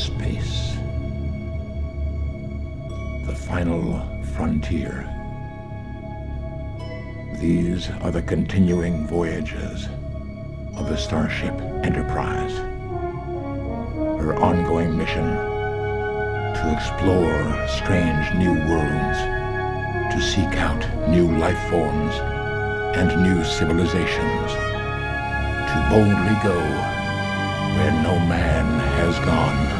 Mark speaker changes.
Speaker 1: space. The final frontier. These are the continuing voyages of the Starship Enterprise. Her ongoing mission to explore strange new worlds, to seek out new life forms and new civilizations, to boldly go where no man has gone.